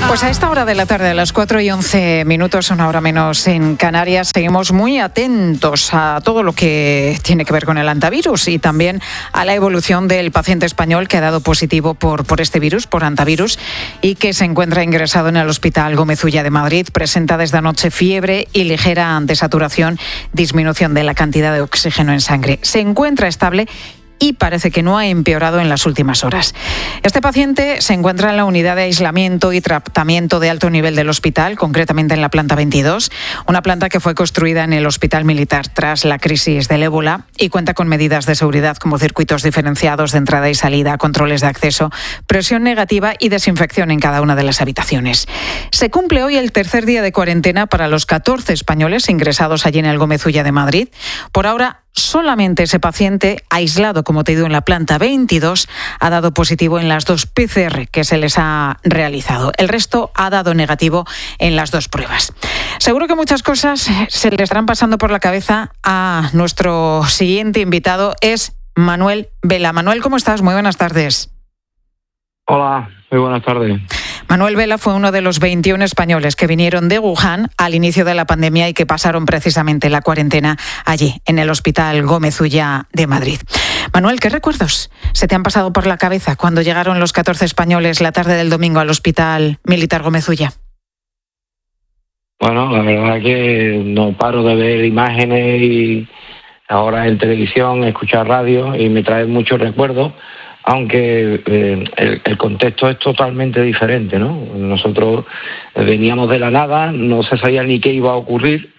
Pues a esta hora de la tarde, a las 4:11, una hora menos en Canarias, seguimos muy atentos a todo lo que tiene que ver con el hantavirus y también a la evolución del paciente español que ha dado positivo por este virus, por hantavirus, y que se encuentra ingresado en el Hospital Gómez Ulla de Madrid. Presenta desde anoche fiebre y ligera desaturación, disminución de la cantidad de oxígeno en sangre. Se encuentra estable y parece que no ha empeorado en las últimas horas. Este paciente se encuentra en la unidad de aislamiento y tratamiento de alto nivel del hospital, concretamente en la planta 22, una planta que fue construida en el Hospital Militar tras la crisis del ébola y cuenta con medidas de seguridad como circuitos diferenciados de entrada y salida, controles de acceso, presión negativa y desinfección en cada una de las habitaciones. Se cumple hoy el tercer día de cuarentena para los 14 españoles ingresados allí en el Gómez Ulla de Madrid. Por ahora, solamente ese paciente aislado, como te digo, en la planta 22, ha dado positivo en las 2 PCR que se les ha realizado. El resto ha dado negativo en las 2 pruebas. Seguro que muchas cosas se le estarán pasando por la cabeza a nuestro siguiente invitado. Es Manuel Vela. Manuel, ¿cómo estás? Muy buenas tardes. Hola, muy buenas tardes. Manuel Vela fue uno de los 21 españoles que vinieron de Wuhan al inicio de la pandemia y que pasaron precisamente la cuarentena allí, en el Hospital Gómez Ulla de Madrid. Manuel, ¿qué recuerdos se te han pasado por la cabeza cuando llegaron los 14 españoles la tarde del domingo al Hospital Militar Gómez Ulla? Bueno, la verdad es que no paro de ver imágenes y ahora en televisión, escuchar radio y me trae muchos recuerdos. Aunque el contexto es totalmente diferente, ¿no? Nosotros veníamos de la nada, no se sabía ni qué iba a ocurrir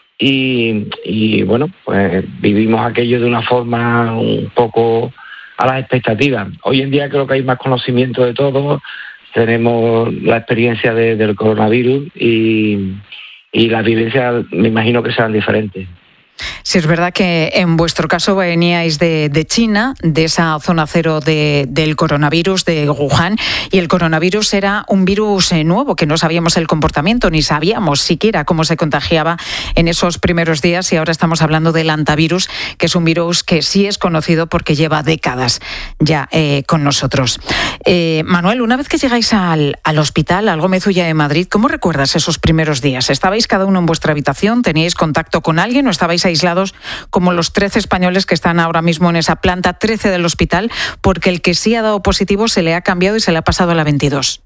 y bueno, pues vivimos aquello de una forma un poco a las expectativas. Hoy en día creo que hay más conocimiento de todo, tenemos la experiencia del coronavirus y las vivencias me imagino que serán diferentes. Sí, es verdad que en vuestro caso veníais de China, de esa zona cero del coronavirus, de Wuhan, y el coronavirus era un virus nuevo, que no sabíamos el comportamiento, ni sabíamos siquiera cómo se contagiaba en esos primeros días, y ahora estamos hablando del hantavirus, que es un virus que sí es conocido porque lleva décadas ya con nosotros. Manuel, una vez que llegáis al hospital, al Gómez Ulla de Madrid, ¿cómo recuerdas esos primeros días? ¿Estabais cada uno en vuestra habitación? ¿Teníais contacto con alguien o estabais aislados como los 13 españoles que están ahora mismo en esa planta 13 del hospital, porque el que sí ha dado positivo se le ha cambiado y se le ha pasado a la 22?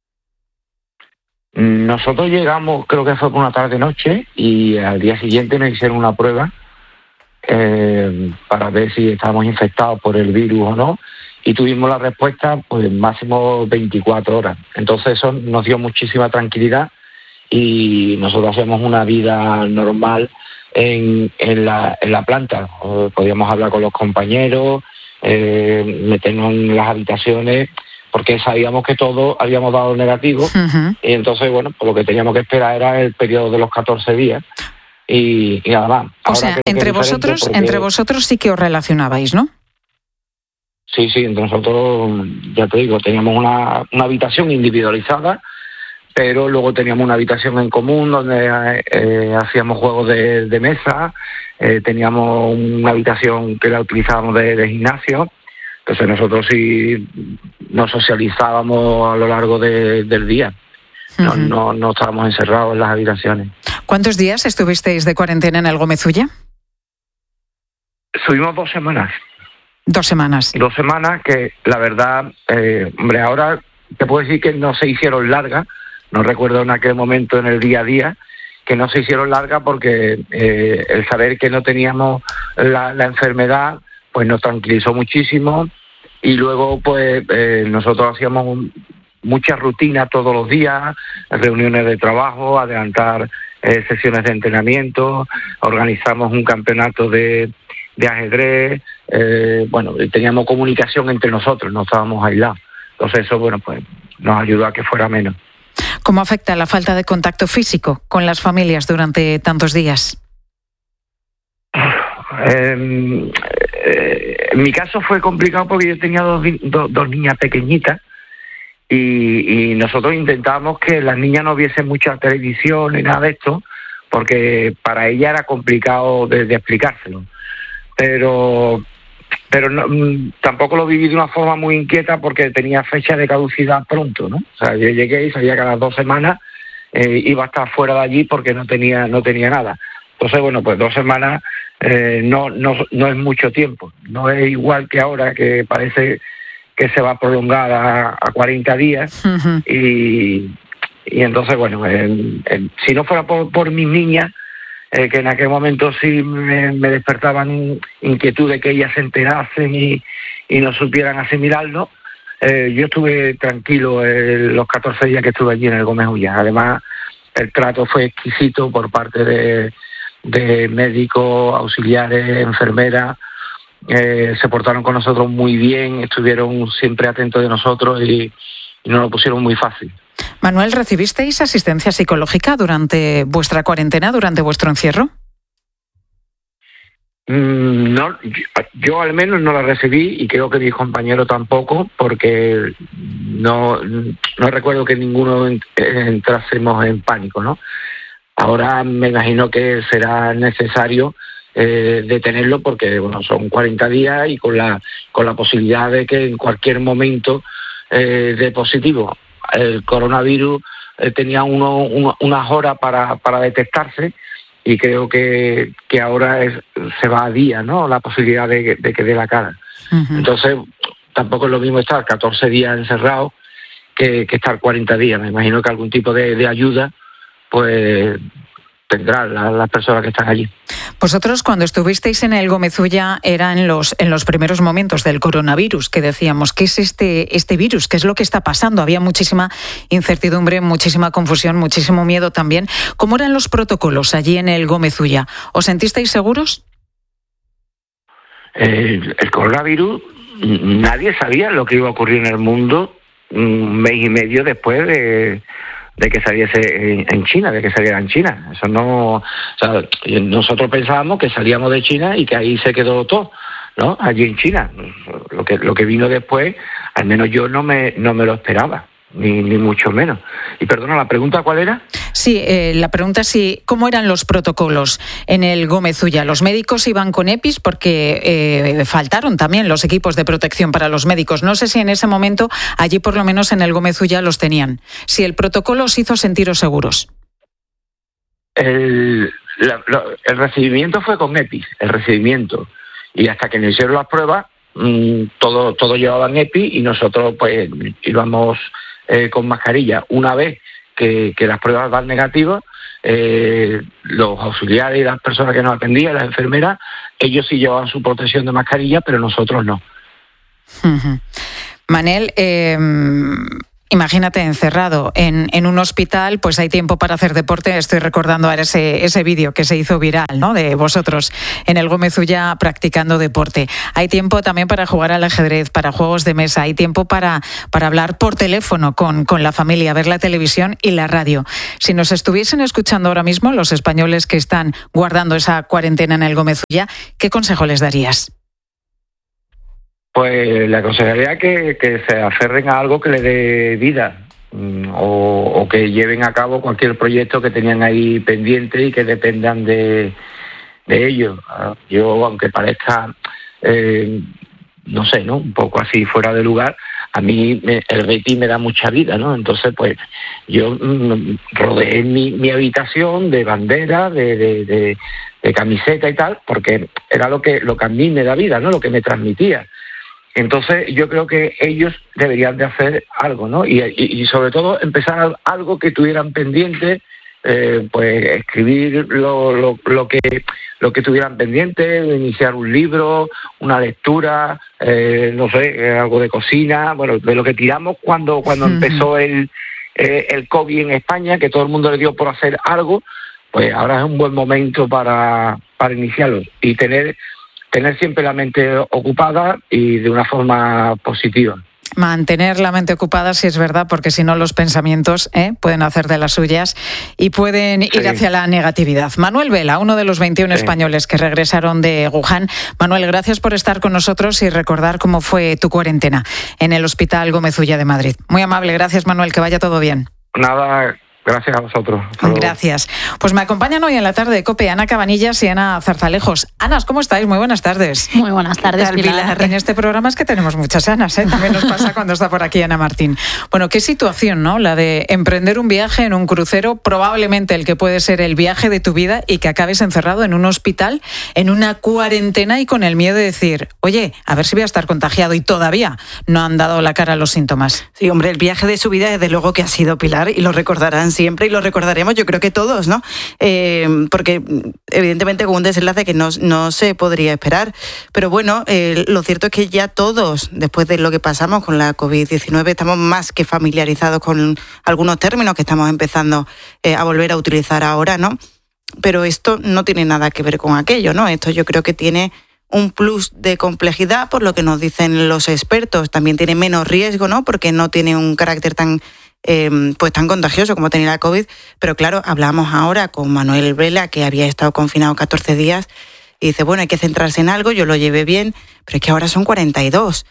Nosotros llegamos, creo que fue por una tarde-noche, y al día siguiente nos hicieron una prueba para ver si estábamos infectados por el virus o no, y tuvimos la respuesta pues máximo 24 horas. Entonces eso nos dio muchísima tranquilidad y nosotros hacemos una vida normal en la planta. Podíamos hablar con los compañeros, meternos en las habitaciones, porque sabíamos que todos habíamos dado negativo. Uh-huh. Y entonces, bueno, pues lo que teníamos que esperar era el periodo de los 14 días y nada más. O sea, entre vosotros sí que os relacionabais, ¿no? Sí, entre nosotros, ya te digo, teníamos una habitación individualizada, pero luego teníamos una habitación en común donde hacíamos juegos de mesa, teníamos una habitación que la utilizábamos de gimnasio. Entonces nosotros sí nos socializábamos a lo largo del día. Uh-huh. No estábamos encerrados en las habitaciones. ¿Cuántos días estuvisteis de cuarentena en el Gómez Ulla? Estuvimos 2 semanas. 2 semanas. 2 semanas que, la verdad, hombre, ahora te puedo decir que no se hicieron largas. No recuerdo en aquel momento, en el día a día, que no se hicieron largas porque el saber que no teníamos la enfermedad pues nos tranquilizó muchísimo. Y luego pues nosotros hacíamos muchas rutinas todos los días, reuniones de trabajo, adelantar sesiones de entrenamiento, organizamos un campeonato de ajedrez, bueno, teníamos comunicación entre nosotros, no estábamos aislados. Entonces eso, bueno, pues nos ayudó a que fuera menos. ¿Cómo afecta la falta de contacto físico con las familias durante tantos días? En mi caso fue complicado porque yo tenía dos niñas pequeñitas y nosotros intentábamos que las niñas no viesen mucha televisión ni nada de esto, porque para ella era complicado de explicárselo. Pero pero no, tampoco lo viví de una forma muy inquieta porque tenía fecha de caducidad pronto, ¿no? O sea, yo llegué y sabía que a las 2 semanas iba a estar fuera de allí porque no tenía nada. Entonces, bueno, pues 2 semanas no es mucho tiempo. No es igual que ahora, que parece que se va a prolongar a 40 días. Uh-huh. Y entonces, bueno, si no fuera por mis niñas, que en aquel momento sí me despertaban inquietud de que ellas se enterasen y no supieran asimilarlo, yo estuve tranquilo los 14 días que estuve allí en el Gómez Ulla. Además, el trato fue exquisito por parte de médicos, auxiliares, enfermeras. Se portaron con nosotros muy bien, estuvieron siempre atentos de nosotros y nos lo pusieron muy fácil. Manuel, ¿recibisteis asistencia psicológica durante vuestra cuarentena, durante vuestro encierro? No, yo al menos no la recibí y creo que mis compañeros tampoco, porque no recuerdo que ninguno entrásemos en pánico, ¿no? Ahora me imagino que será necesario detenerlo porque, bueno, son 40 días y con la posibilidad de que en cualquier momento de positivo el coronavirus tenía unas horas para detectarse. Y creo que ahora se va a día, ¿no? La posibilidad de que dé la cara. Uh-huh. Entonces, tampoco es lo mismo estar 14 días encerrado que estar 40 días. Me imagino que algún tipo de ayuda, pues, tendrán las personas que están allí. Vosotros, cuando estuvisteis en el Gómez Ulla, era en los primeros momentos del coronavirus, que decíamos, ¿qué es este virus? ¿Qué es lo que está pasando? Había muchísima incertidumbre, muchísima confusión, muchísimo miedo también. ¿Cómo eran los protocolos allí en el Gómez Ulla? ¿Os sentisteis seguros? El coronavirus, nadie sabía lo que iba a ocurrir en el mundo un mes y medio después de que saliese en China, de que saliera en China. Eso no, o sea, nosotros pensábamos que salíamos de China y que ahí se quedó todo, ¿no? Allí en China. Lo que vino después, al menos yo no me lo esperaba, ni mucho menos. Y perdona, ¿la pregunta cuál era? Sí, la pregunta es ¿cómo eran los protocolos en el Gómez Ulla? ¿Los médicos iban con EPIs? Porque faltaron también los equipos de protección para los médicos. No sé si en ese momento, allí por lo menos en el Gómez Ulla los tenían. Si el protocolo os hizo sentiros seguros. El recibimiento fue con EPIs, el recibimiento. Y hasta que nos hicieron las pruebas, todos llevaban EPI y nosotros pues íbamos con mascarilla. Una vez que las pruebas dan negativas, los auxiliares y las personas que nos atendían, las enfermeras, ellos sí llevaban su protección de mascarilla, pero nosotros no. Uh-huh. Manel, imagínate encerrado en un hospital, pues hay tiempo para hacer deporte. Estoy recordando ahora ese vídeo que se hizo viral, ¿no? De vosotros en el Gómez Ulla practicando deporte. Hay tiempo también para jugar al ajedrez, para juegos de mesa. Hay tiempo para hablar por teléfono con la familia, ver la televisión y la radio. Si nos estuviesen escuchando ahora mismo los españoles que están guardando esa cuarentena en el Gómez Ulla, ¿qué consejo les darías? Pues le aconsejaría que se aferren a algo que le dé vida o que lleven a cabo cualquier proyecto que tenían ahí pendiente y que dependan de ellos. Yo, aunque parezca, no sé, ¿no? Un poco así fuera de lugar, a mí el Betis me da mucha vida, ¿no? Entonces, pues yo rodeé mi habitación de banderas, de camiseta y tal, porque era lo que a mí me da vida, ¿no? Lo que me transmitía. Entonces yo creo que ellos deberían de hacer algo, ¿no? Y sobre todo empezar algo que tuvieran pendiente, pues escribir lo que tuvieran pendiente, iniciar un libro, una lectura, no sé, algo de cocina, bueno, de lo que tiramos cuando empezó el COVID en España, que todo el mundo le dio por hacer algo, pues ahora es un buen momento para iniciarlo y tener siempre la mente ocupada y de una forma positiva. Mantener la mente ocupada, sí es verdad, porque si no los pensamientos pueden hacer de las suyas y pueden ir hacia la negatividad. Manuel Vela, uno de los 21 españoles que regresaron de Wuhan. Manuel, gracias por estar con nosotros y recordar cómo fue tu cuarentena en el Hospital Gómez Ulla de Madrid. Muy amable, gracias Manuel, que vaya todo bien. Nada, Gracias a vosotros. Gracias. Pues me acompañan hoy en la tarde de COPE Ana Cabanillas y Ana Zarzalejos. Anas, ¿cómo estáis? Muy buenas tardes. Muy buenas tardes, Pilar. En este programa es que tenemos muchas Anas, ¿eh? También nos pasa cuando está por aquí Ana Martín. Bueno, qué situación, ¿no? La de emprender un viaje en un crucero, probablemente el que puede ser el viaje de tu vida, y que acabes encerrado en un hospital, en una cuarentena y con el miedo de decir, oye, a ver si voy a estar contagiado, y todavía no han dado la cara a los síntomas. Sí, hombre, el viaje de su vida desde luego que ha sido, Pilar, y lo recordarán siempre y lo recordaremos, yo creo que todos, ¿no? Porque evidentemente con un desenlace que no se podría esperar, pero bueno, lo cierto es que ya todos, después de lo que pasamos con la COVID-19, estamos más que familiarizados con algunos términos que estamos empezando a volver a utilizar ahora, ¿no? Pero esto no tiene nada que ver con aquello, ¿no? Esto yo creo que tiene un plus de complejidad, por lo que nos dicen los expertos. También tiene menos riesgo, ¿no? Porque no tiene un carácter tan contagioso como tenía la COVID. Pero claro, hablamos ahora con Manuel Vela, que había estado confinado 14 días, y dice, bueno, hay que centrarse en algo, yo lo llevé bien, pero es que ahora son 42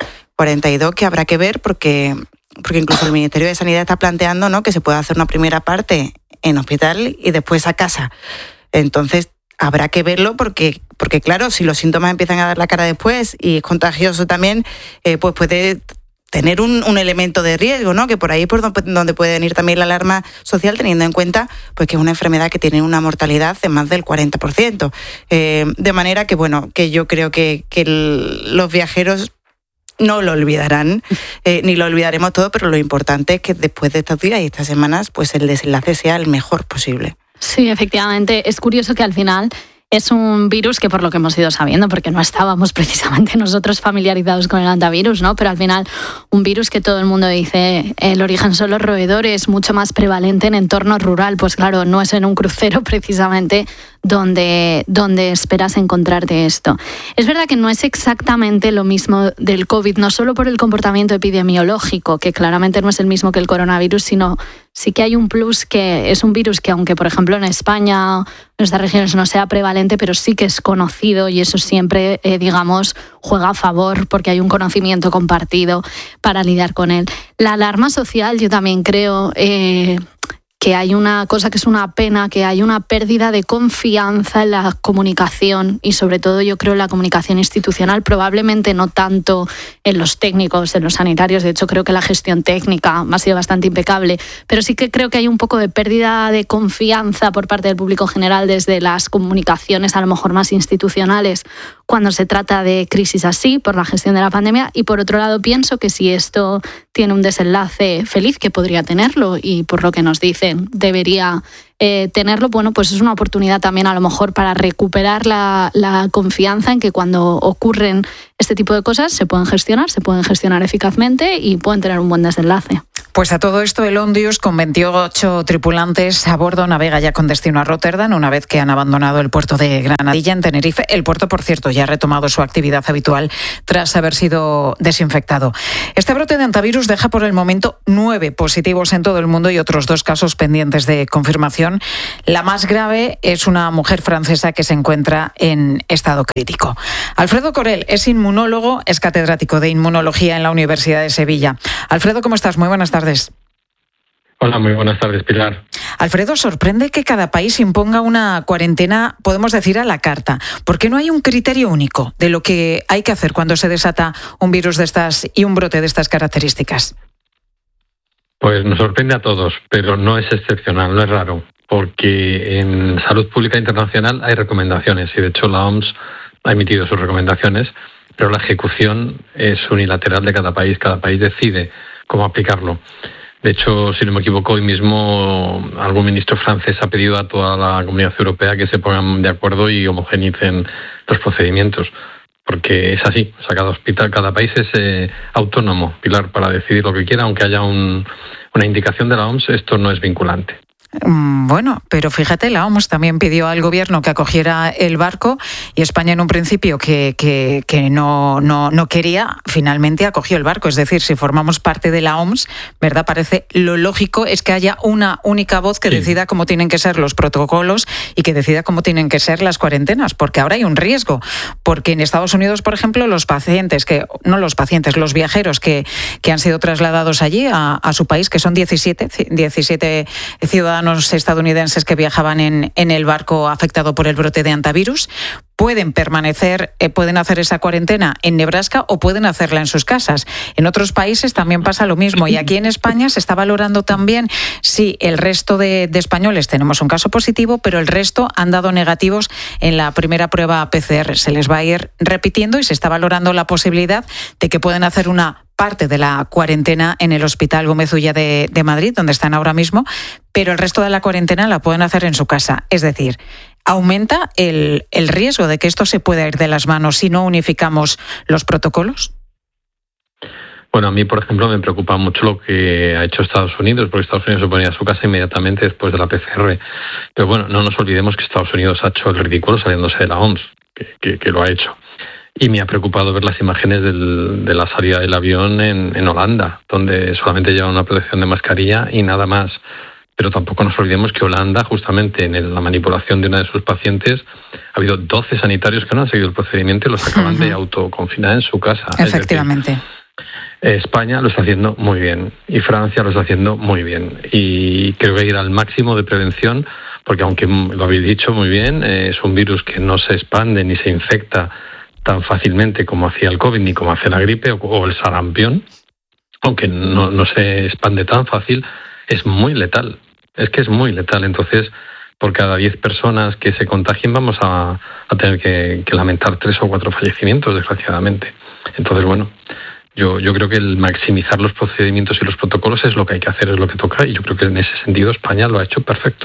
que habrá que ver, porque incluso el Ministerio de Sanidad está planteando, ¿no?, que se pueda hacer una primera parte en hospital y después a casa. Entonces habrá que verlo porque claro, si los síntomas empiezan a dar la cara después y es contagioso también, pues puede tener un elemento de riesgo, ¿no? Que por ahí es por donde puede venir también la alarma social, teniendo en cuenta pues que es una enfermedad que tiene una mortalidad de más del 40%. De manera que, bueno, que yo creo que los viajeros no lo olvidarán, ni lo olvidaremos todo, pero lo importante es que después de estos días y estas semanas, pues el desenlace sea el mejor posible. Sí, efectivamente. Es curioso que al final es un virus que, por lo que hemos ido sabiendo, porque no estábamos precisamente nosotros familiarizados con el hantavirus, ¿no? Pero al final un virus que todo el mundo dice el origen son los roedores, mucho más prevalente en entorno rural. Pues claro, no es en un crucero precisamente donde esperas encontrarte esto. Es verdad que no es exactamente lo mismo del COVID, no solo por el comportamiento epidemiológico, que claramente no es el mismo que el coronavirus, sino sí que hay un plus, que es un virus que, aunque por ejemplo en España, en nuestras regiones, no sea prevalente, pero sí que es conocido, y eso siempre, digamos, juega a favor porque hay un conocimiento compartido para lidiar con él. La alarma social, yo también creo que hay una cosa que es una pena, que hay una pérdida de confianza en la comunicación, y sobre todo yo creo en la comunicación institucional, probablemente no tanto en los técnicos, en los sanitarios. De hecho, creo que la gestión técnica ha sido bastante impecable, pero sí que creo que hay un poco de pérdida de confianza por parte del público general desde las comunicaciones a lo mejor más institucionales cuando se trata de crisis así, por la gestión de la pandemia. Y por otro lado, pienso que si esto tiene un desenlace feliz, que podría tenerlo, y por lo que nos dicen debería tenerlo, bueno, pues es una oportunidad también a lo mejor para recuperar la confianza en que cuando ocurren este tipo de cosas se pueden gestionar eficazmente y pueden tener un buen desenlace. Pues a todo esto, el Ondius, con 28 tripulantes a bordo, navega ya con destino a Rotterdam, una vez que han abandonado el puerto de Granadilla, en Tenerife. El puerto, por cierto, ya ha retomado su actividad habitual tras haber sido desinfectado. Este brote de hantavirus deja por el momento 9 positivos en todo el mundo y otros 2 casos pendientes de confirmación. La más grave es una mujer francesa que se encuentra en estado crítico. Alfredo Corel es inmunólogo, es catedrático de inmunología en la Universidad de Sevilla. Alfredo, ¿cómo estás? Muy buenas tardes. Hola, muy buenas tardes, Pilar. Alfredo, sorprende que cada país imponga una cuarentena, podemos decir, a la carta. ¿Por qué no hay un criterio único de lo que hay que hacer cuando se desata un virus de estas y un brote de estas características? Pues nos sorprende a todos, pero no es excepcional, no es raro, porque en salud pública internacional hay recomendaciones, y de hecho la OMS ha emitido sus recomendaciones, pero la ejecución es unilateral de cada país decide cómo aplicarlo. De hecho, si no me equivoco, hoy mismo algún ministro francés ha pedido a toda la Comunidad Europea que se pongan de acuerdo y homogeneicen los procedimientos, porque es así. O sea, cada país es autónomo, Pilar, para decidir lo que quiera, aunque haya una indicación de la OMS, esto no es vinculante. Bueno, pero fíjate, la OMS también pidió al gobierno que acogiera el barco, y España en un principio que no quería, finalmente acogió el barco. Es decir, si formamos parte de la OMS, ¿verdad? Parece lo lógico es que haya una única voz que decida cómo tienen que ser los protocolos y que decida cómo tienen que ser las cuarentenas, porque ahora hay un riesgo, porque en Estados Unidos, por ejemplo, los viajeros que han sido trasladados allí a su país, que son 17 ciudadanos ciudadanos estadounidenses que viajaban en el barco afectado por el brote de hantavirus pueden permanecer, pueden hacer esa cuarentena en Nebraska o pueden hacerla en sus casas. En otros países también pasa lo mismo y aquí en España se está valorando también si el resto de españoles tenemos un caso positivo, pero el resto han dado negativos en la primera prueba PCR. Se les va a ir repitiendo y se está valorando la posibilidad de que pueden hacer una parte de la cuarentena en el Hospital Gómez Ulla de Madrid, donde están ahora mismo, pero el resto de la cuarentena la pueden hacer en su casa. Es decir, ¿aumenta el riesgo de que esto se pueda ir de las manos si no unificamos los protocolos? Bueno, a mí, por ejemplo, me preocupa mucho lo que ha hecho Estados Unidos, porque Estados Unidos se ponía a su casa inmediatamente después de la PCR. Pero bueno, no nos olvidemos que Estados Unidos ha hecho el ridículo saliéndose de la OMS, que lo ha hecho. Y me ha preocupado ver las imágenes de la salida del avión en Holanda, donde solamente lleva una protección de mascarilla y nada más. Pero tampoco nos olvidemos que Holanda, justamente en la manipulación de una de sus pacientes, ha habido 12 sanitarios que no han seguido el procedimiento y los acaban de autoconfinar en su casa. Efectivamente. Es decir, España lo está haciendo muy bien y Francia lo está haciendo muy bien. Y creo que ir al máximo de prevención, porque aunque lo habéis dicho muy bien, es un virus que no se expande ni se infecta tan fácilmente como hacía el COVID ni como hace la gripe o el sarampión, aunque no se expande tan fácil, es muy letal. Es que es muy letal. Entonces, por cada 10 personas que se contagien vamos a tener que lamentar 3 o 4 fallecimientos, desgraciadamente. Entonces, bueno, yo creo que el maximizar los procedimientos y los protocolos es lo que hay que hacer, es lo que toca, y yo creo que en ese sentido España lo ha hecho perfecto.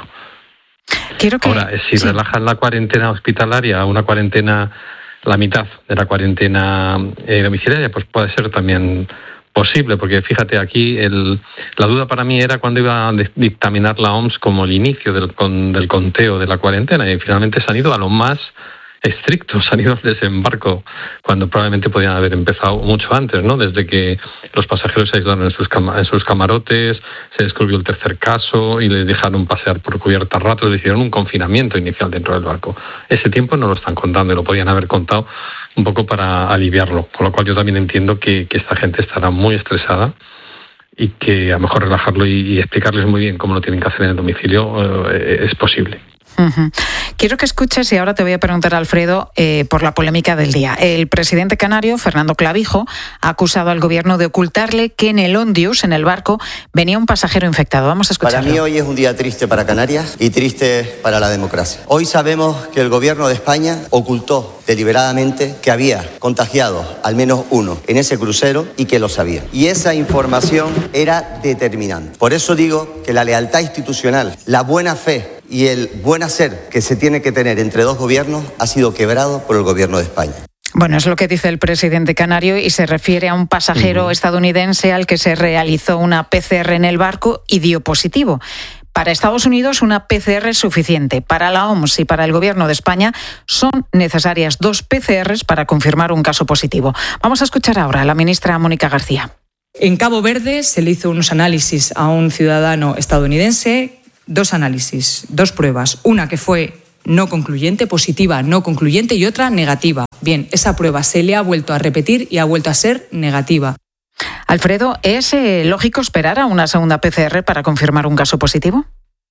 Ahora, si relajan la cuarentena hospitalaria a una cuarentena, la mitad de la cuarentena domiciliaria, pues puede ser también posible, porque fíjate, aquí la duda para mí era cuándo iba a dictaminar la OMS como el inicio del conteo de la cuarentena, y finalmente se han ido a lo más estricto, se han ido al desembarco, cuando probablemente podían haber empezado mucho antes, ¿no? Desde que los pasajeros se aislaron en sus camarotes, se descubrió el tercer caso y les dejaron pasear por cubierta ratos, les hicieron un confinamiento inicial dentro del barco. Ese tiempo no lo están contando y lo podían haber contado un poco para aliviarlo, con lo cual yo también entiendo que esta gente estará muy estresada y que a lo mejor relajarlo y explicarles muy bien cómo lo tienen que hacer en el domicilio es posible. Uh-huh. Quiero que escuches, y ahora te voy a preguntar, Alfredo, por la polémica del día. El presidente canario, Fernando Clavijo, ha acusado al gobierno de ocultarle que en el Ondius, en el barco, venía un pasajero infectado. Vamos a escucharlo. Para mí hoy es un día triste para Canarias y triste para la democracia. Hoy sabemos que el gobierno de España ocultó deliberadamente que había contagiado al menos uno en ese crucero y que lo sabía. Y esa información era determinante. Por eso digo que la lealtad institucional, la buena fe y el buen hacer que se tiene que tener entre dos gobiernos ha sido quebrado por el gobierno de España. Bueno, es lo que dice el presidente canario y se refiere a un pasajero estadounidense al que se realizó una PCR en el barco y dio positivo. Para Estados Unidos una PCR es suficiente. Para la OMS y para el Gobierno de España son necesarias 2 PCRs para confirmar un caso positivo. Vamos a escuchar ahora a la ministra Mónica García. En Cabo Verde se le hizo unos análisis a un ciudadano estadounidense, 2 análisis, 2 pruebas. Una que fue no concluyente, positiva no concluyente, y otra negativa. Bien, esa prueba se le ha vuelto a repetir y ha vuelto a ser negativa. Alfredo, ¿es lógico esperar a una segunda PCR para confirmar un caso positivo?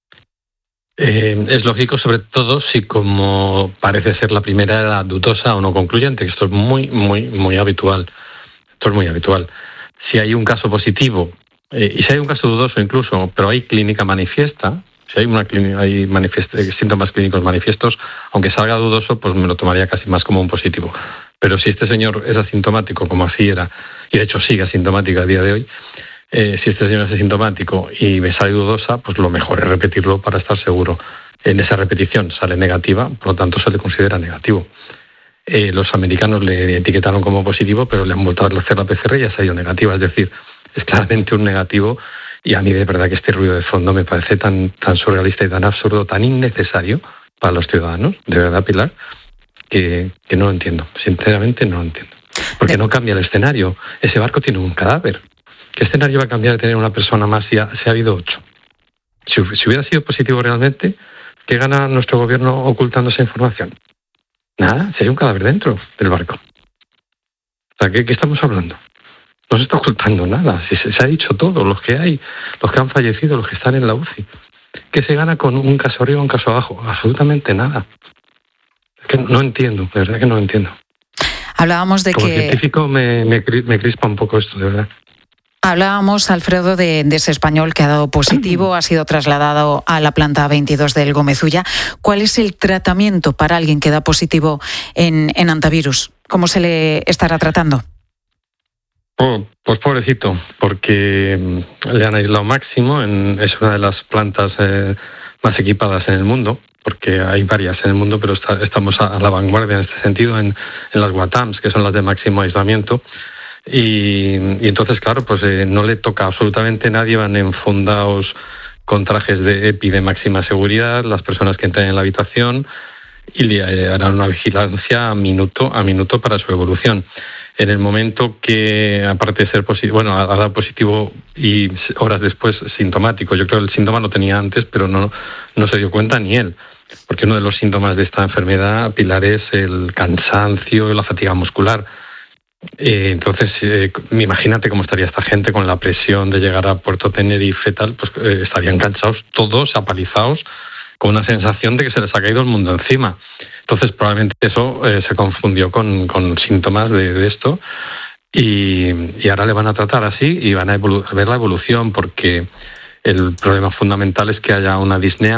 Es lógico, sobre todo si, como parece ser la primera, era dudosa o no concluyente, que esto es muy habitual. Esto es muy habitual. Si hay un caso positivo, y si hay un caso dudoso incluso, pero hay clínica manifiesta, si hay síntomas clínicos manifiestos, aunque salga dudoso, pues me lo tomaría casi más como un positivo. Pero si este señor es asintomático, como así era, y de hecho sigue asintomático a día de hoy, si este señor es asintomático y me sale dudosa, pues lo mejor es repetirlo para estar seguro. En esa repetición sale negativa, por lo tanto se le considera negativo. Los americanos le etiquetaron como positivo, pero le han vuelto a hacer la PCR y ha salido negativa. Es decir, es claramente un negativo, y a mí de verdad que este ruido de fondo me parece tan surrealista y tan absurdo, tan innecesario para los ciudadanos, de verdad, Pilar, que no lo entiendo. Sinceramente no lo entiendo. Porque no cambia el escenario. Ese barco tiene un cadáver. ¿Qué escenario va a cambiar de tener una persona más si ha habido 8? Si hubiera sido positivo realmente, ¿qué gana nuestro gobierno ocultando esa información? Nada, si hay un cadáver dentro del barco. O sea, ¿qué estamos hablando? No se está ocultando nada, si se ha dicho todo, los que hay, los que han fallecido, los que están en la UCI. ¿Qué se gana con un caso arriba o un caso abajo? Absolutamente nada. Es que no entiendo, de verdad que no entiendo. Hablábamos de Como que... científico me crispa un poco esto, de verdad. Hablábamos, Alfredo, de ese español que ha dado positivo, ha sido trasladado a la planta 22 del Gómez Ulla. ¿Cuál es el tratamiento para alguien que da positivo en antivirus? ¿Cómo se le estará tratando? Pues pobrecito, porque le han aislado máximo. Es una de las plantas más equipadas en el mundo, porque hay varias en el mundo, pero estamos a la vanguardia en este sentido, en las WATAMs, que son las de máximo aislamiento. Y entonces, claro, pues no le toca absolutamente a nadie, van enfundados con trajes de EPI de máxima seguridad, las personas que entran en la habitación, y le harán una vigilancia minuto a minuto para su evolución. En el momento que, aparte de ser positivo, ha dado positivo y horas después sintomático, yo creo que el síntoma lo tenía antes, pero no se dio cuenta ni él, porque uno de los síntomas de esta enfermedad, Pilar, es el cansancio y la fatiga muscular. Entonces, imagínate cómo estaría esta gente con la presión de llegar a Puerto Tenerife y tal, pues estarían cansados todos, apalizados, con una sensación de que se les ha caído el mundo encima. Entonces, probablemente eso se confundió con síntomas de esto y ahora le van a tratar así y van a ver la evolución, porque el problema fundamental es que haya una disnea,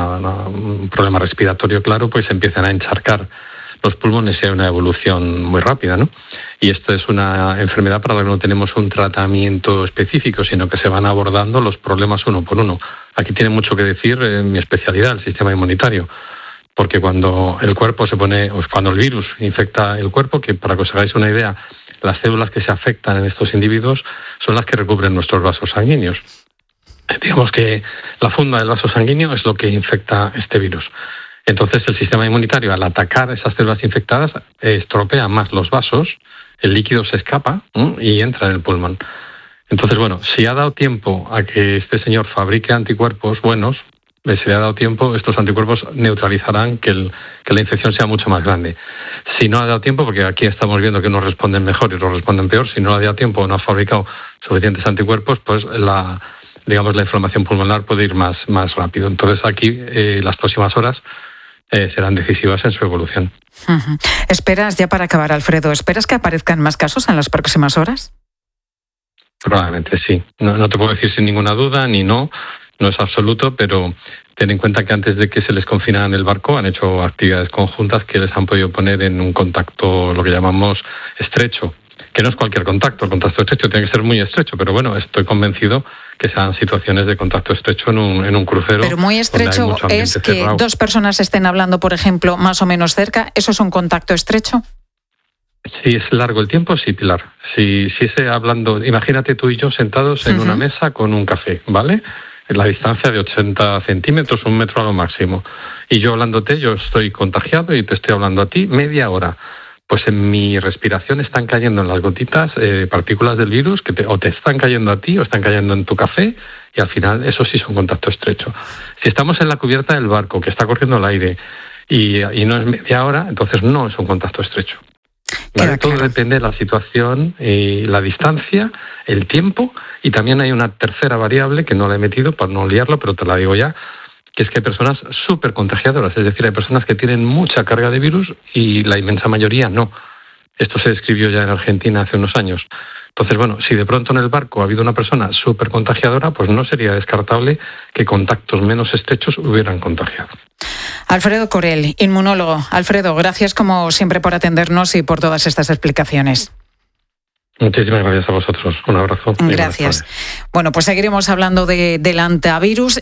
un problema respiratorio claro, pues empiezan a encharcar los pulmones y hay una evolución muy rápida, ¿no? Y esto es una enfermedad para la que no tenemos un tratamiento específico, sino que se van abordando los problemas uno por uno. Aquí tiene mucho que decir mi especialidad, el sistema inmunitario, porque cuando el cuerpo cuando el virus infecta el cuerpo, que para que os hagáis una idea, las células que se afectan en estos individuos son las que recubren nuestros vasos sanguíneos. Digamos que la funda del vaso sanguíneo es lo que infecta este virus. Entonces el sistema inmunitario, al atacar esas células infectadas, estropea más los vasos, el líquido se escapa y entra en el pulmón. Entonces, si ha dado tiempo a que este señor fabrique anticuerpos buenos, si le ha dado tiempo, estos anticuerpos neutralizarán que la infección sea mucho más grande. Si no ha dado tiempo, porque aquí estamos viendo que unos responden mejor y otros responden peor, si no ha dado tiempo o no ha fabricado suficientes anticuerpos, pues la inflamación pulmonar puede ir más rápido. Entonces aquí las próximas horas serán decisivas en su evolución. Uh-huh. ¿Esperas, ya para acabar, Alfredo, esperas que aparezcan más casos en las próximas horas? Probablemente sí. No te puedo decir sin ninguna duda, no es absoluto, pero ten en cuenta que antes de que se les confinara en el barco han hecho actividades conjuntas que les han podido poner en un contacto, lo que llamamos estrecho, que no es cualquier contacto. El contacto estrecho tiene que ser muy estrecho, pero estoy convencido que sean situaciones de contacto estrecho en un crucero. Pero muy estrecho es que cerrado. Dos personas estén hablando, por ejemplo, más o menos cerca, ¿eso es un contacto estrecho? Si es largo el tiempo, sí, Pilar. Si ese hablando, imagínate tú y yo sentados en una mesa con un café, ¿vale? En la distancia de 80 centímetros, 1 metro a lo máximo. Y yo hablándote, yo estoy contagiado y te estoy hablando a ti media hora. Pues en mi respiración están cayendo en las gotitas partículas del virus que o te están cayendo a ti o están cayendo en tu café, y al final eso sí es un contacto estrecho. Si estamos en la cubierta del barco que está corriendo el aire y no es media hora, entonces no es un contacto estrecho. ¿Vale? Todo depende de la situación, la distancia, el tiempo, y también hay una tercera variable que no la he metido para no liarlo, pero te la digo ya, que es que hay personas súper contagiadoras, es decir, hay personas que tienen mucha carga de virus y la inmensa mayoría no. Esto se describió ya en Argentina hace unos años. Entonces, si de pronto en el barco ha habido una persona súper contagiadora, pues no sería descartable que contactos menos estrechos hubieran contagiado. Alfredo Corel, inmunólogo. Alfredo, gracias como siempre por atendernos y por todas estas explicaciones. Muchísimas gracias a vosotros. Un abrazo. Gracias. Bueno, pues seguiremos hablando del antivirus.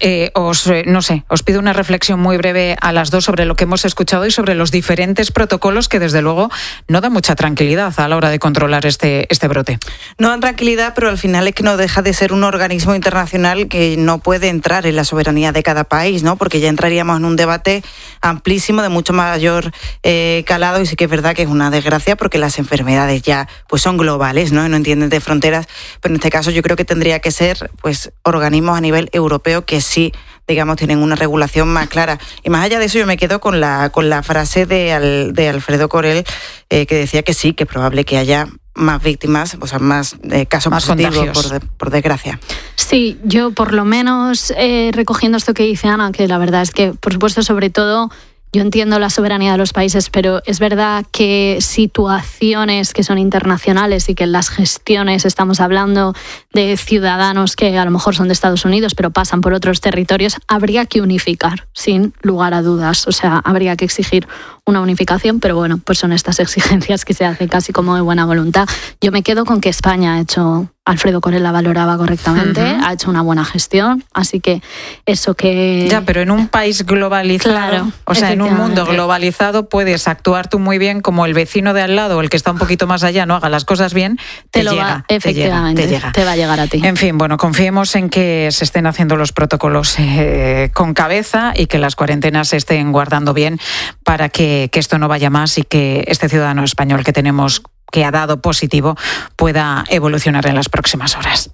Os pido una reflexión muy breve a las dos sobre lo que hemos escuchado y sobre los diferentes protocolos que, desde luego, no dan mucha tranquilidad a la hora de controlar este brote. No dan tranquilidad, pero al final es que no deja de ser un organismo internacional que no puede entrar en la soberanía de cada país, ¿no? Porque ya entraríamos en un debate amplísimo de mucho mayor calado, y sí que es verdad que es una desgracia porque las enfermedades ya pues son globales, ¿no? No entienden de fronteras, pero en este caso yo creo que tendría que ser pues organismos a nivel europeo que sí, digamos, tienen una regulación más clara. Y más allá de eso, yo me quedo con la frase de Alfredo Corel, que decía que sí, que es probable que haya más víctimas, o sea, más casos más positivos, por desgracia. Sí, yo por lo menos recogiendo esto que dice Ana, que la verdad es que, por supuesto, sobre todo, yo entiendo la soberanía de los países, pero es verdad que situaciones que son internacionales y que en las gestiones estamos hablando de ciudadanos que a lo mejor son de Estados Unidos, pero pasan por otros territorios, habría que unificar, sin lugar a dudas. O sea, habría que exigir una unificación, pero bueno, pues son estas exigencias que se hacen casi como de buena voluntad. Yo me quedo con que España ha hecho... Alfredo Corel la valoraba correctamente, ha hecho una buena gestión, así que eso que... Ya, pero en un país globalizado, claro, o sea, en un mundo globalizado puedes actuar tú muy bien como el vecino de al lado o el que está un poquito más allá no haga las cosas bien, te llega, efectivamente, te llega. Te va a llegar a ti. En fin, bueno, confiemos en que se estén haciendo los protocolos con cabeza y que las cuarentenas se estén guardando bien para que esto no vaya más y que este ciudadano español que tenemos que ha dado positivo pueda evolucionar en las próximas horas.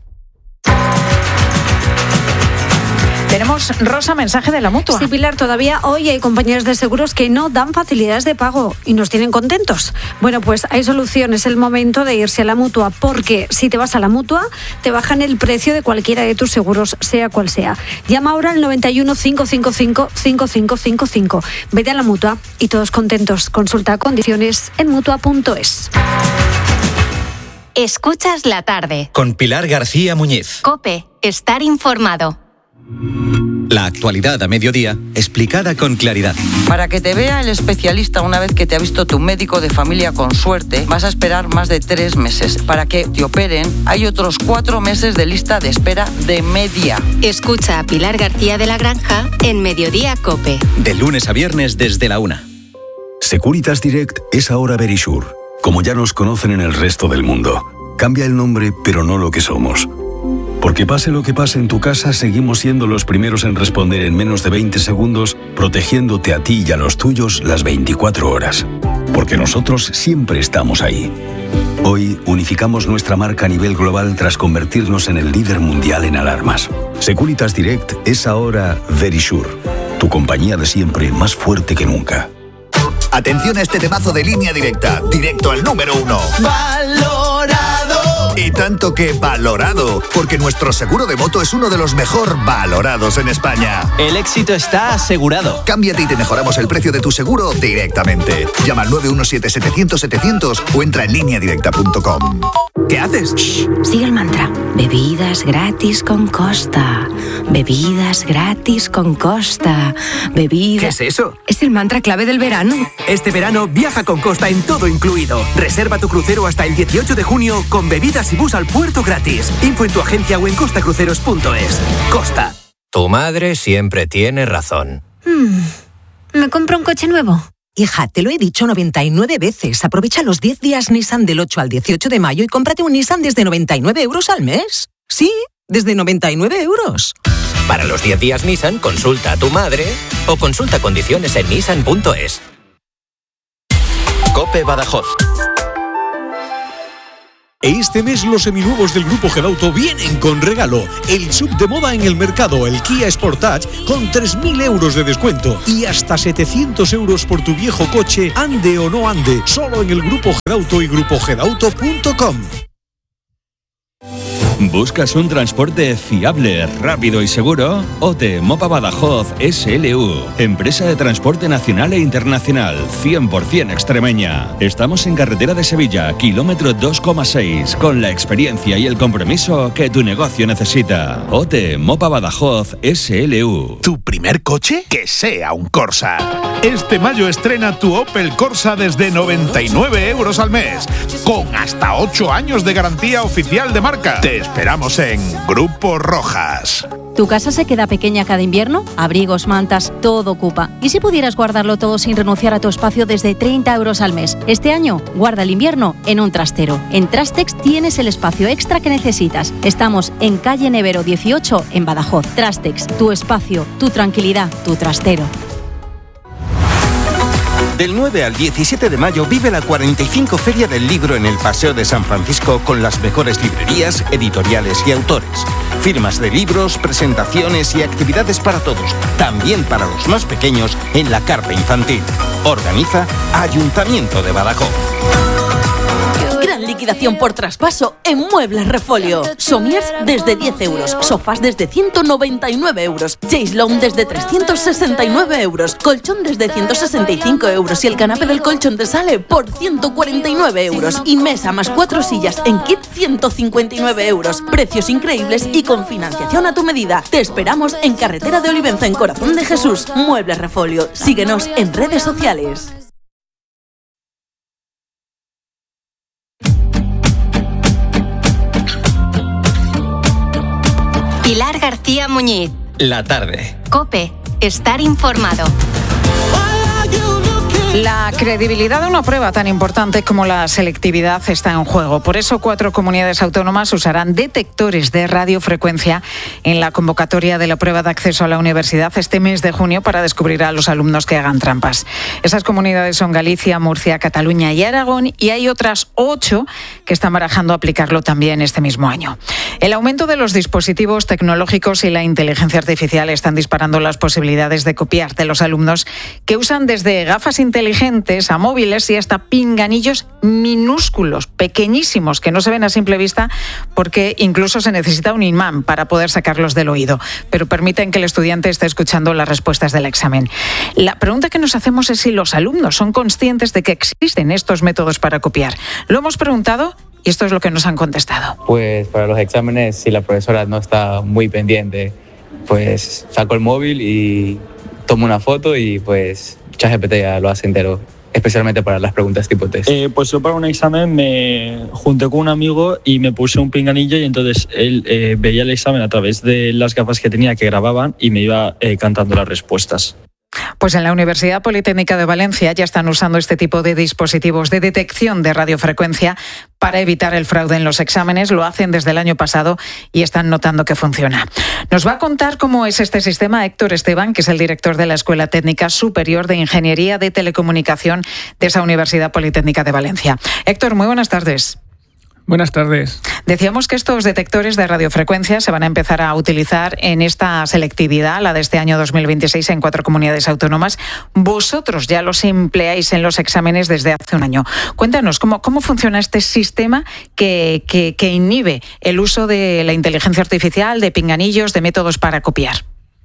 Tenemos, Rosa, mensaje de la Mutua. Sí, Pilar, todavía hoy hay compañías de seguros que no dan facilidades de pago y nos tienen contentos. Bueno, pues hay solución, es el momento de irse a la Mutua, porque si te vas a la Mutua, te bajan el precio de cualquiera de tus seguros, sea cual sea. Llama ahora al 91 555 5555. Vete a la Mutua y todos contentos. Consulta condiciones en Mutua.es. Escuchas la tarde. Con Pilar García Muñiz. COPE, estar informado. La actualidad a mediodía, explicada con claridad. Para que te vea el especialista una vez que te ha visto tu médico de familia con suerte, vas a esperar más de 3 meses. Para que te operen, hay otros 4 meses de lista de espera de media. Escucha a Pilar García de la Granja en Mediodía COPE. De lunes a viernes desde la 1. Securitas Direct es ahora Verisure, como ya nos conocen en el resto del mundo. Cambia el nombre, pero no lo que somos. Porque pase lo que pase en tu casa, seguimos siendo los primeros en responder en menos de 20 segundos, protegiéndote a ti y a los tuyos las 24 horas. Porque nosotros siempre estamos ahí. Hoy unificamos nuestra marca a nivel global tras convertirnos en el líder mundial en alarmas. Securitas Direct es ahora Verisure, tu compañía de siempre más fuerte que nunca. Atención a este temazo de Línea Directa, directo al número 1. ¡Valorado! Y tanto que valorado, porque nuestro seguro de moto es uno de los mejor valorados en España. El éxito está asegurado. Cámbiate y te mejoramos el precio de tu seguro directamente. Llama al 917-700-700 o entra en lineadirecta.com. ¿Qué haces? Shh, sigue el mantra. Bebidas gratis con Costa. Bebidas gratis con Costa. Bebidas... ¿Qué es eso? Es el mantra clave del verano. Este verano viaja con Costa en todo incluido. Reserva tu crucero hasta el 18 de junio con bebidas y bus al puerto gratis. Info en tu agencia o en costacruceros.es. Costa. Tu madre siempre tiene razón. ¿Me compro un coche nuevo? Hija, te lo he dicho 99 veces. Aprovecha los 10 días Nissan del 8 al 18 de mayo y cómprate un Nissan desde 99 euros al mes. Sí, desde 99 euros. Para los 10 días Nissan, consulta a tu madre o consulta condiciones en nissan.es. COPE Badajoz. Este mes los seminuevos del Grupo Gedauto vienen con regalo. El sub de moda en el mercado, el Kia Sportage, con 3.000 euros de descuento y hasta 700 euros por tu viejo coche, ande o no ande, solo en el Grupo Gedauto y grupogedauto.com. ¿Buscas un transporte fiable, rápido y seguro? OTE Mopa Badajoz SLU, empresa de transporte nacional e internacional, 100% extremeña. Estamos en carretera de Sevilla, kilómetro 2,6, con la experiencia y el compromiso que tu negocio necesita. OTE Mopa Badajoz SLU. ¿Tu primer coche? Que sea un Corsa. Este mayo estrena tu Opel Corsa desde 99 euros al mes, con hasta 8 años de garantía oficial de marca. Te esperamos en Grupo Rojas. ¿Tu casa se queda pequeña cada invierno? Abrigos, mantas, todo ocupa. ¿Y si pudieras guardarlo todo sin renunciar a tu espacio desde 30 euros al mes? Este año, guarda el invierno en un trastero. En Trastex tienes el espacio extra que necesitas. Estamos en calle Nevero 18, en Badajoz. Trastex, tu espacio, tu tranquilidad, tu trastero. Del 9 al 17 de mayo vive la 45 Feria del Libro en el Paseo de San Francisco con las mejores librerías, editoriales y autores. Firmas de libros, presentaciones y actividades para todos, también para los más pequeños en la carpa infantil. Organiza Ayuntamiento de Badajoz. liquidación por traspaso en Muebles Refolio. Somiers desde 10 euros, sofás desde 199 euros, Chaiselong desde 369 euros, colchón desde 165 euros y el canapé del colchón te sale por 149 euros y mesa más 4 sillas en kit 159 euros. Precios increíbles y con financiación a tu medida. Te esperamos en Carretera de Olivenza, en Corazón de Jesús. Muebles Refolio. Síguenos en redes sociales. Pilar García Muñiz. La tarde. COPE. Estar informado. La credibilidad de una prueba tan importante como la selectividad está en juego. Por eso 4 comunidades autónomas usarán detectores de radiofrecuencia en la convocatoria de la prueba de acceso a la universidad este mes de junio para descubrir a los alumnos que hagan trampas. Esas comunidades son Galicia, Murcia, Cataluña y Aragón, y hay otras 8 que están barajando aplicarlo también este mismo año. El aumento de los dispositivos tecnológicos y la inteligencia artificial están disparando las posibilidades de copiar de los alumnos, que usan desde gafas inteligentes a móviles y hasta pinganillos minúsculos, pequeñísimos, que no se ven a simple vista porque incluso se necesita un imán para poder sacarlos del oído, pero permiten que el estudiante esté escuchando las respuestas del examen. La pregunta que nos hacemos es si los alumnos son conscientes de que existen estos métodos para copiar. Lo hemos preguntado y esto es lo que nos han contestado. Pues para los exámenes, si la profesora no está muy pendiente, pues saco el móvil y tomo una foto y pues ChatGPT ya lo hace entero, especialmente para las preguntas tipo test. Pues yo para un examen me junté con un amigo y me puse un pinganillo y entonces él veía el examen a través de las gafas que tenía que grababan y me iba cantando las respuestas. Pues en la Universidad Politécnica de Valencia ya están usando este tipo de dispositivos de detección de radiofrecuencia para evitar el fraude en los exámenes. Lo hacen desde el año pasado y están notando que funciona. Nos va a contar cómo es este sistema Héctor Esteban, que es el director de la Escuela Técnica Superior de Ingeniería de Telecomunicación de esa Universidad Politécnica de Valencia. Héctor, muy buenas tardes. Buenas tardes. Decíamos que estos detectores de radiofrecuencia se van a empezar a utilizar en esta selectividad, la de este año 2026, en 4 comunidades autónomas. Vosotros ya los empleáis en los exámenes desde hace un año. Cuéntanos, ¿cómo funciona este sistema que inhibe el uso de la inteligencia artificial, de pinganillos, de métodos para copiar?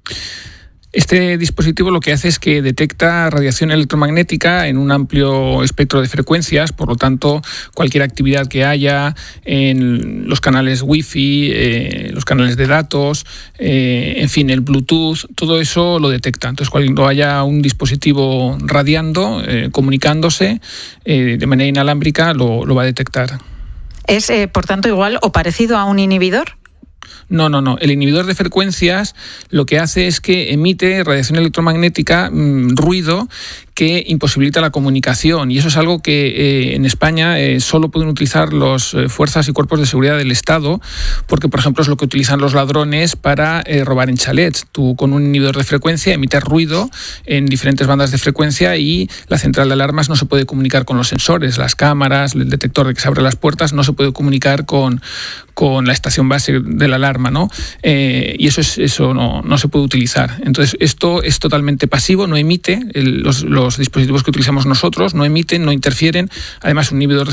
Este dispositivo lo que hace es que detecta radiación electromagnética en un amplio espectro de frecuencias, por lo tanto, cualquier actividad que haya en los canales Wi-Fi, los canales de datos, en fin, el Bluetooth, todo eso lo detecta. Entonces, cuando haya un dispositivo radiando, comunicándose de manera inalámbrica, lo va a detectar. ¿Es, por tanto, igual o parecido a un inhibidor? No. El inhibidor de frecuencias lo que hace es que emite radiación electromagnética, ruido, que imposibilita la comunicación, y eso es algo que en España solo pueden utilizar las fuerzas y cuerpos de seguridad del Estado, porque, por ejemplo, es lo que utilizan los ladrones para robar en chalets. Tú, con un inhibidor de frecuencia, emites ruido en diferentes bandas de frecuencia y la central de alarmas no se puede comunicar con los sensores, las cámaras, el detector de que se abren las puertas, no se puede comunicar con la estación base de la alarma, ¿no? Y eso no se puede utilizar. Entonces, esto es totalmente pasivo, no emite. Los dispositivos que utilizamos nosotros no emiten, no interfieren. Además, un inhibidor de